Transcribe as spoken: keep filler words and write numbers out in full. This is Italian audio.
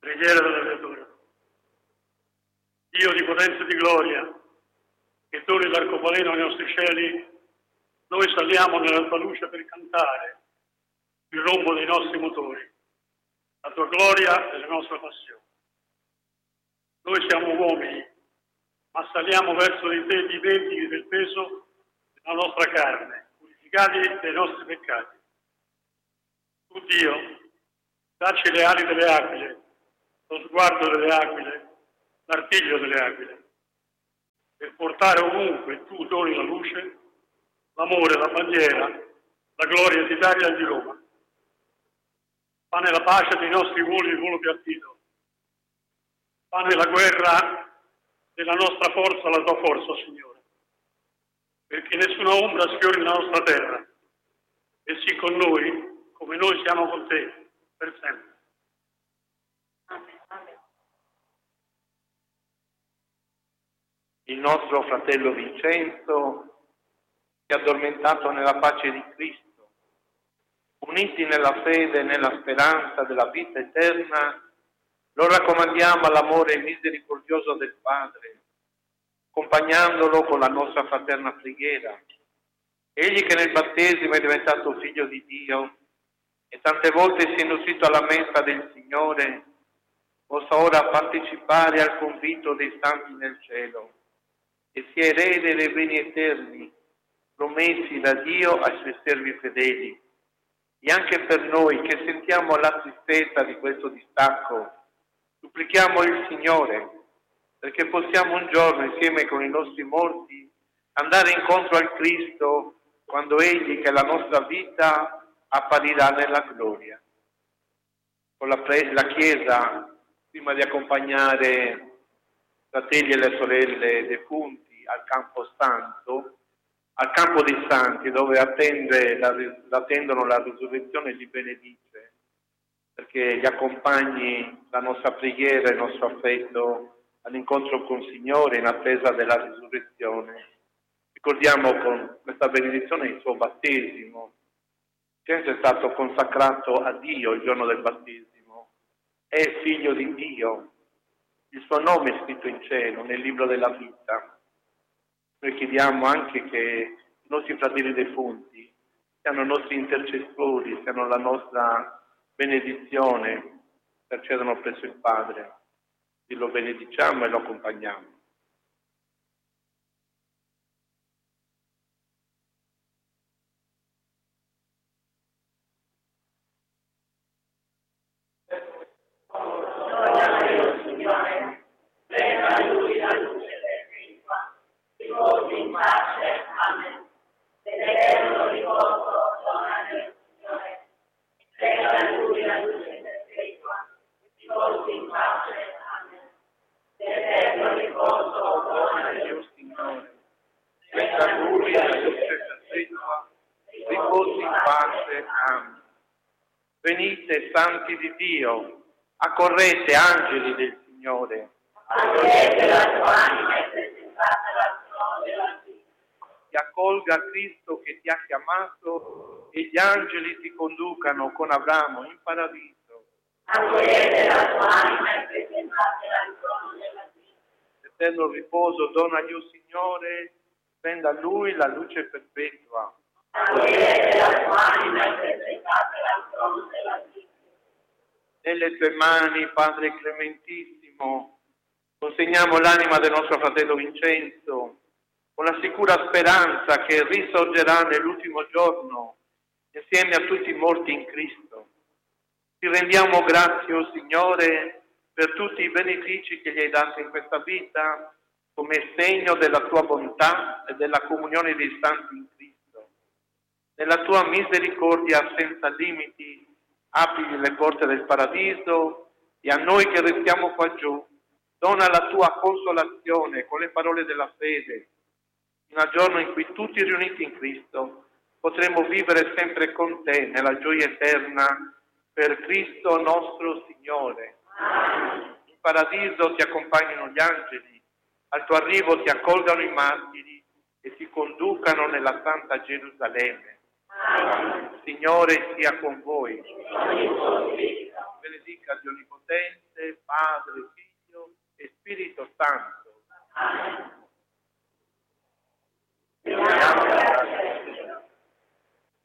Preghiera della creatura. Dio di potenza e di gloria, che doni l'arcobaleno ai nostri cieli, noi saliamo nella tua luce per cantare il rombo dei nostri motori, la tua gloria e la nostra passione. Noi siamo uomini, ma saliamo verso di te dimentichi del peso della nostra carne, purificati dei nostri peccati. Tu, Dio, dacci le ali delle aquile, lo sguardo delle aquile, l'artiglio delle aquile, per portare ovunque tu doni la luce, l'amore, la bandiera, la gloria d'Italia e di Roma. Fa nella pace dei nostri voli il volo piattino, fa nella guerra della nostra forza la tua forza, Signore, perché nessuna ombra sfiori la nostra terra, e sii con noi come noi siamo con te per sempre. Il nostro fratello Vincenzo si è addormentato nella pace di Cristo. Uniti nella fede e nella speranza della vita eterna, lo raccomandiamo all'amore misericordioso del Padre, accompagnandolo con la nostra fraterna preghiera. Egli che nel battesimo è diventato figlio di Dio e tante volte si è nutrito alla mensa del Signore, possa ora partecipare al convito dei santi nel cielo e sia erede dei beni eterni promessi da Dio ai suoi servi fedeli. E anche per noi che sentiamo la tristezza di questo distacco, supplichiamo il Signore perché possiamo un giorno, insieme con i nostri morti, andare incontro al Cristo quando Egli, che è la nostra vita, apparirà nella gloria. Con la, pre- la Chiesa, prima di accompagnare fratelli e le sorelle defunti al campo santo, al campo dei santi, dove attende la, attendono la risurrezione, li benedice, perché gli accompagni la nostra preghiera e il nostro affetto all'incontro col Signore in attesa della risurrezione. Ricordiamo con questa benedizione il suo battesimo. Vincenzo è stato consacrato a Dio il giorno del battesimo, è figlio di Dio, il suo nome è scritto in cielo, nel libro della vita. Noi chiediamo anche che i nostri fratelli defunti siano i nostri intercessori, siano la nostra benedizione, intercedono presso il Padre. E lo benediciamo e lo accompagniamo. In pace, amen. L'eterno riposo dona Signore, prega lui la luce perpetua, riposo in pace, amen. L'eterno riposo dona Signore, prega lui la luce perpetua, riposo in pace, amen. Venite, santi di Dio, accorrete, angeli del Signore. Accogliete la tua anima e presentate la ti accolga Cristo che ti ha chiamato e gli angeli ti conducano con Abramo in paradiso. Accogliete la tua anima e presentate al trono della vita. Eterno riposo donagli, o Signore, spenda a Lui la luce perpetua. Accogliete la tua anima e presentate al trono della vita. Nelle tue mani, Padre clementissimo, consegniamo l'anima del nostro fratello Vincenzo, con la sicura speranza che risorgerà nell'ultimo giorno insieme a tutti i morti in Cristo. Ti rendiamo grazie, o Signore, per tutti i benefici che gli hai dato in questa vita, come segno della tua bontà e della comunione dei santi in Cristo. Nella tua misericordia senza limiti, apri le porte del paradiso e a noi che restiamo qua giù, dona la tua consolazione con le parole della fede, fino al giorno in cui tutti riuniti in Cristo potremo vivere sempre con te nella gioia eterna per Cristo nostro Signore. Amen. In paradiso ti accompagnino gli angeli, al tuo arrivo ti accolgano i martiri e ti conducano nella Santa Gerusalemme. Amen. Signore sia con voi. Amen. Benedica Dio Onnipotente, Padre, Figlio e Spirito Santo. Amen.